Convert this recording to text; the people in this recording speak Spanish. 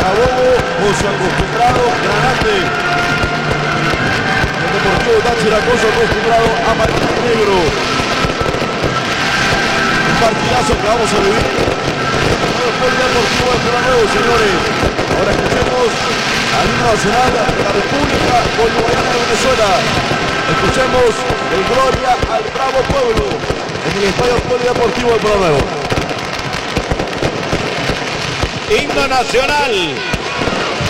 Carabobo con su acostumbrado granate. El Deportivo Táchira con su acostumbrado amarillo y negro. Un partidazo que vamos a vivir. El Polideportivo de Nuevo, señores. Ahora escuchemos al himno nacional de la República Bolivariana de Venezuela. Escuchemos el Gloria al Bravo Pueblo en el Estadio Polideportivo de Nuevo. Himno nacional.